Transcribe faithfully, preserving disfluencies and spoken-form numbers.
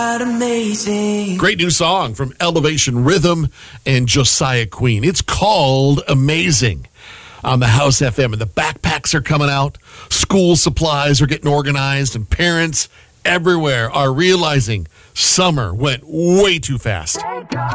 Amazing. Great new song from Elevation Rhythm and Josiah Queen. It's called Amazing on the House F M. And the backpacks are coming out. School supplies are getting organized. And parents everywhere are realizing summer went way too fast.